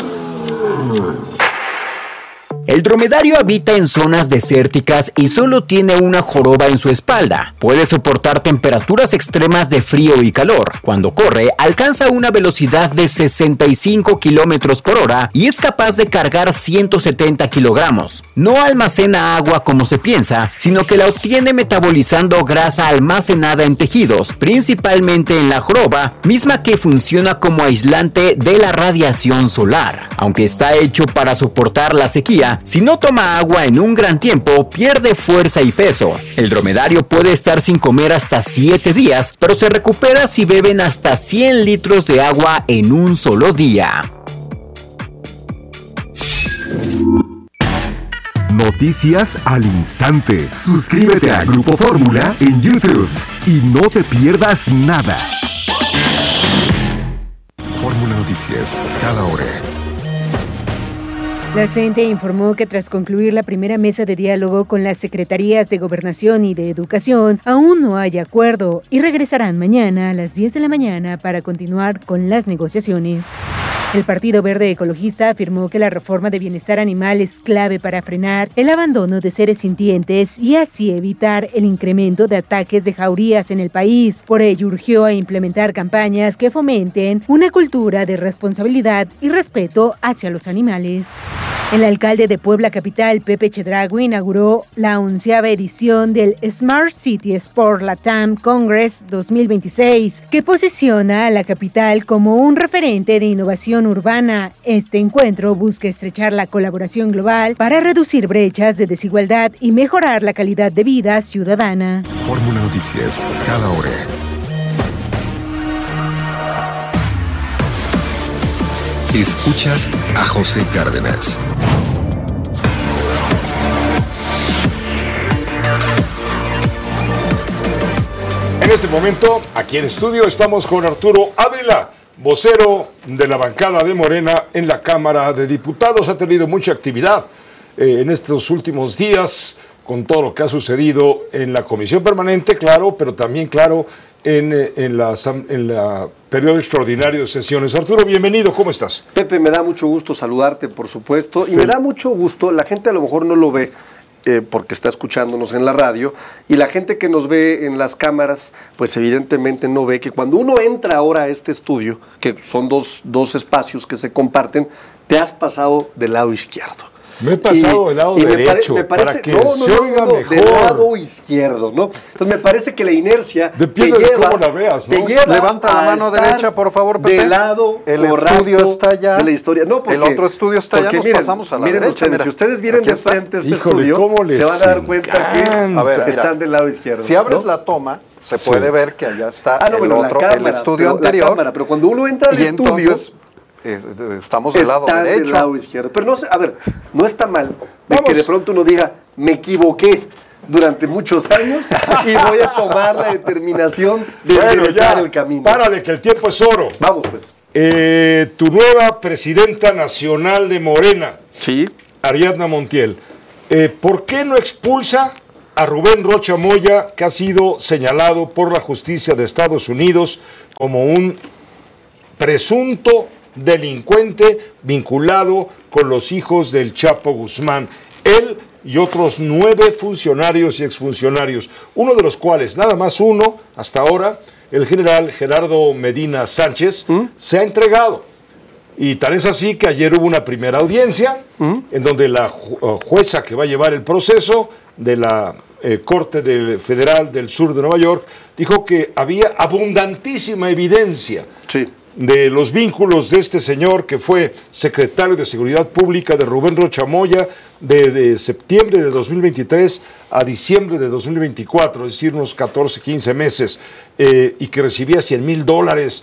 El dromedario habita en zonas desérticas y solo tiene una joroba en su espalda. Puede soportar temperaturas extremas de frío y calor. Cuando corre, alcanza una velocidad de 65 kilómetros por hora y es capaz de cargar 170 kilogramos. No almacena agua como se piensa, sino que la obtiene metabolizando grasa almacenada en tejidos, principalmente en la joroba, misma que funciona como aislante de la radiación solar. Aunque está hecho para soportar la sequía, si no toma agua en un gran tiempo, pierde fuerza y peso. El dromedario puede estar sin comer hasta 7 días, pero se recupera si beben hasta 100 litros de agua en un solo día. Noticias al instante. Suscríbete a Grupo Fórmula en YouTube y no te pierdas nada. Fórmula Noticias, cada hora. La CENTE informó que tras concluir la primera mesa de diálogo con las secretarías de Gobernación y de Educación, aún no hay acuerdo y regresarán mañana a las 10 de la mañana para continuar con las negociaciones. El Partido Verde Ecologista afirmó que la reforma de bienestar animal es clave para frenar el abandono de seres sintientes y así evitar el incremento de ataques de jaurías en el país. Por ello, urgió a implementar campañas que fomenten una cultura de responsabilidad y respeto hacia los animales. El alcalde de Puebla Capital, Pepe Chedraui, inauguró la 11ª edición del Smart City Sport Latam Congress 2026, que posiciona a la capital como un referente de innovación urbana. Este encuentro busca estrechar la colaboración global para reducir brechas de desigualdad y mejorar la calidad de vida ciudadana. Fórmula Noticias, cada hora. Escuchas a José Cárdenas. En este momento, aquí en estudio, estamos con Arturo Ávila, vocero de la bancada de Morena en la Cámara de Diputados. Ha tenido mucha actividad en estos últimos días con todo lo que ha sucedido en la Comisión Permanente, claro, pero también, claro, en la periodo extraordinario de sesiones. Arturo, bienvenido, ¿cómo estás? Pepe, me da mucho gusto saludarte, por supuesto, y me da mucho gusto, la gente a lo mejor no lo ve, porque está escuchándonos en la radio, y la gente que nos ve en las cámaras, pues evidentemente no ve que cuando uno entra ahora a este estudio, que son dos espacios que se comparten, te has pasado del lado izquierdo. Me he pasado del lado derecho para que se oiga mejor. Del lado izquierdo, ¿no? Entonces me parece que la inercia depende de cómo la veas, ¿no? Levanta la mano derecha, por favor, Pepe. Del lado el estudio está allá. De la historia. No, porque, el otro estudio está allá, nos pasamos a la derecha. Ustedes, si ustedes vienen de frente este estudio, se van a dar cuenta que están del lado izquierdo. Si abres la toma, se puede ver que allá está el estudio anterior. Pero cuando uno entra al estudio, estamos del lado derecho. Del lado izquierdo. Pero no sé, a ver, no está mal de que de pronto uno diga, me equivoqué durante muchos años y voy a tomar la determinación de enderezar el camino. Párale, que el tiempo es oro. Vamos, pues. Tu nueva presidenta nacional de Morena, Ariadna Montiel, ¿por qué no expulsa a Rubén Rocha Moya, que ha sido señalado por la justicia de Estados Unidos como un presunto delincuente vinculado con los hijos del Chapo Guzmán? Él y otros 9 funcionarios y exfuncionarios, uno de los cuales, nada más uno, hasta ahora, el general Gerardo Medina Sánchez, se ha entregado. Y tal es así que ayer hubo una primera audiencia en donde la jueza que va a llevar el proceso de la Corte Federal del Sur de Nueva York dijo que había abundantísima evidencia de los vínculos de este señor que fue secretario de Seguridad Pública de Rubén Rocha Moya de septiembre de 2023 a diciembre de 2024, es decir, unos 14, 15 meses, y que recibía $100,000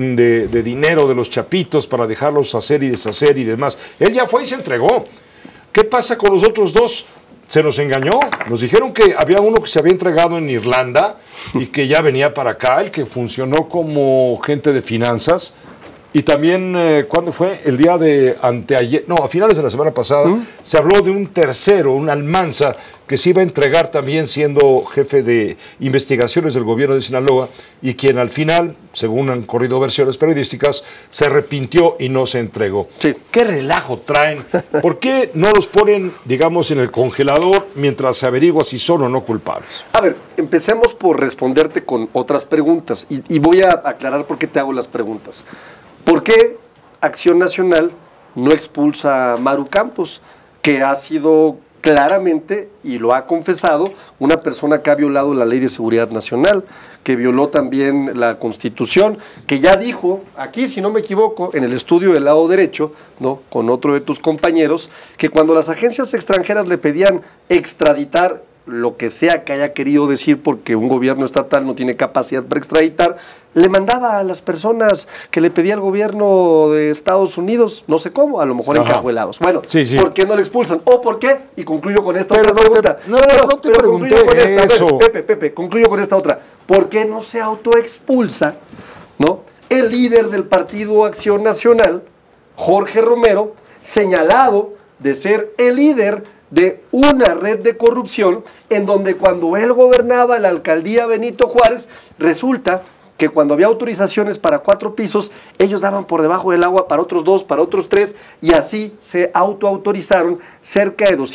de dinero de los chapitos para dejarlos hacer y deshacer y demás. Él ya fue y se entregó. ¿Qué pasa con los otros dos? Se nos engañó, nos dijeron que había uno que se había entregado en Irlanda y que ya venía para acá, el que funcionó como gente de finanzas, y también, ¿cuándo fue? El día de anteayer, no, a finales de la semana pasada, se habló de un tercero, un Almanza, que se iba a entregar también siendo jefe de investigaciones del gobierno de Sinaloa, y quien al final, según han corrido versiones periodísticas, se arrepintió y no se entregó. ¿Qué relajo traen? ¿Por qué no los ponen, digamos, en el congelador mientras se averigua si son o no culpables? A ver, empecemos por responderte con otras preguntas, y voy a aclarar por qué te hago las preguntas. ¿Por qué Acción Nacional no expulsa a Maru Campos, que ha sido claramente, y lo ha confesado, una persona que ha violado la Ley de Seguridad Nacional, que violó también la Constitución, que ya dijo, aquí si no me equivoco, en el estudio del lado derecho, ¿no?, con otro de tus compañeros, que cuando las agencias extranjeras le pedían extraditar lo que sea que haya querido decir, porque un gobierno estatal no tiene capacidad para extraditar, le mandaba a las personas que le pedía el gobierno de Estados Unidos, no sé cómo, a lo mejor encajuelados. Bueno, ¿por qué no le expulsan? ¿O por qué? Y concluyo con esta otra pregunta. No te pregunté eso. Pepe, concluyo con esta otra. ¿Por qué no se autoexpulsa, ¿no?, el líder del Partido Acción Nacional, Jorge Romero, señalado de ser el líder de una red de corrupción en donde cuando él gobernaba la alcaldía Benito Juárez, resulta que cuando había autorizaciones para 4 pisos, ellos daban por debajo del agua para otros 2, para otros 3, y así se autoautorizaron cerca de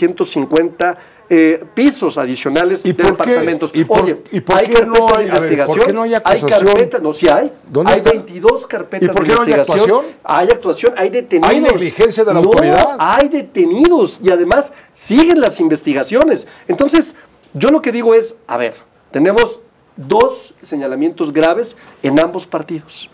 250 pisos adicionales de departamentos. Oye, ¿hay carpetas de investigación? ¿Por qué no hay acusación? Hay carpetas, no, sí hay. Hay 22 carpetas de investigación. Hay actuación, hay detenidos. ¿Hay negligencia de la autoridad? Hay detenidos y además siguen las investigaciones. Entonces, yo lo que digo es, a ver, tenemos 2 señalamientos graves en ambos partidos.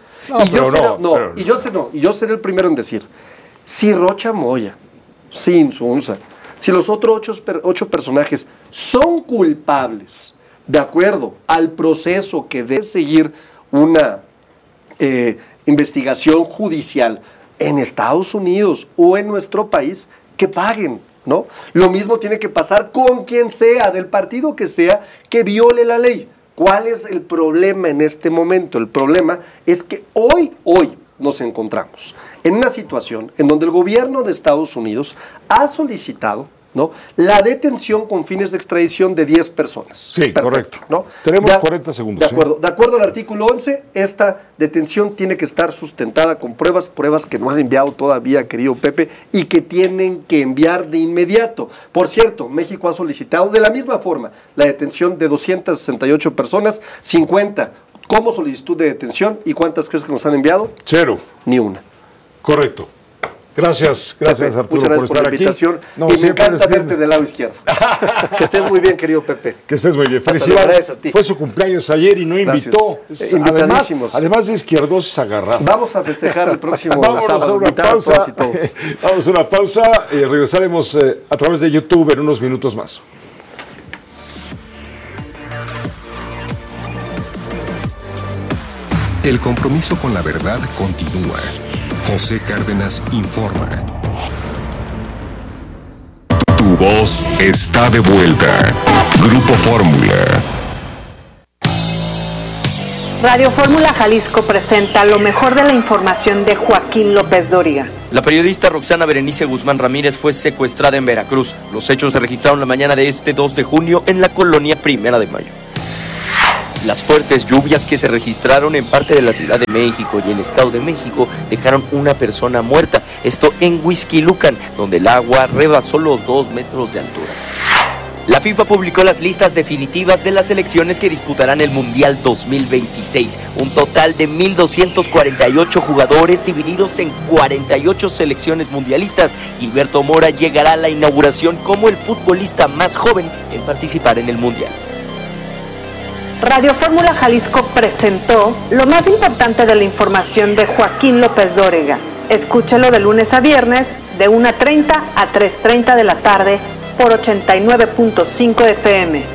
Y yo seré el primero en decir, si Rocha Moya, si Insunza, si los otros 8 personajes son culpables, de acuerdo al proceso que debe seguir una investigación judicial en Estados Unidos o en nuestro país, que paguen, ¿no? Lo mismo tiene que pasar con quien sea, del partido que sea, que viole la ley. ¿Cuál es el problema en este momento? El problema es que hoy nos encontramos en una situación en donde el gobierno de Estados Unidos ha solicitado, ¿no?, la detención con fines de extradición de 10 personas. Sí, perfecto, correcto. ¿No? Tenemos 40 segundos. De acuerdo al artículo 11, esta detención tiene que estar sustentada con pruebas que no han enviado todavía, querido Pepe, y que tienen que enviar de inmediato. Por cierto, México ha solicitado de la misma forma la detención de 268 personas, 50 como solicitud de detención. ¿Y cuántas crees que nos han enviado? 0. Ni una. Correcto. Gracias Arturo, muchas gracias por la invitación. No, y me encanta verte del lado izquierdo. Que estés muy bien, querido Pepe. Que estés muy bien. Felicidades a ti. Fue su cumpleaños ayer y no invitó. Además de izquierdos es agarrado. Vamos a festejar el próximo Vámonos sábado. a una pausa. Vamos a una pausa y regresaremos a través de YouTube en unos minutos más. El compromiso con la verdad continúa. José Cárdenas informa. Tu voz está de vuelta. Grupo Fórmula. Radio Fórmula Jalisco presenta lo mejor de la información de Joaquín López Dóriga. La periodista Roxana Berenice Guzmán Ramírez fue secuestrada en Veracruz. Los hechos se registraron la mañana de este 2 de junio en la colonia Primera de Mayo. Las fuertes lluvias que se registraron en parte de la Ciudad de México y el Estado de México dejaron una persona muerta. Esto en Huixquilucan, donde el agua rebasó los 2 metros de altura. La FIFA publicó las listas definitivas de las selecciones que disputarán el Mundial 2026. Un total de 1,248 jugadores divididos en 48 selecciones mundialistas. Gilberto Mora llegará a la inauguración como el futbolista más joven en participar en el Mundial. Radio Fórmula Jalisco presentó lo más importante de la información de Joaquín López Dóriga. Escúchalo de lunes a viernes de 1:30 a 3:30 de la tarde por 89.5 FM.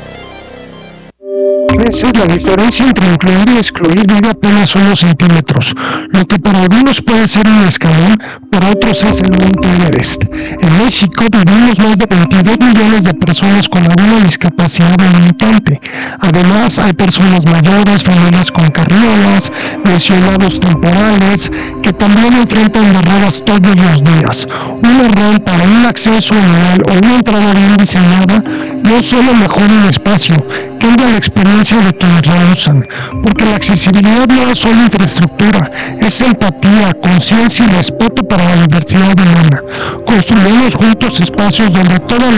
Esa es la diferencia entre incluir y excluir vida apenas unos centímetros. Lo que para algunos puede ser un escalón, para otros es el Monte Everest. En México vivimos más de 22 millones de personas con alguna discapacidad limitante. Además, hay personas mayores, familias con carriolas, lesionados temporales, que también enfrentan barreras todos los días. Un error para un acceso anual o una entrada bien diseñada no solo mejora el espacio, cambia la experiencia de quienes la usan, porque la accesibilidad no es solo infraestructura, es empatía, conciencia y respeto para la diversidad humana. Construyamos juntos espacios donde toda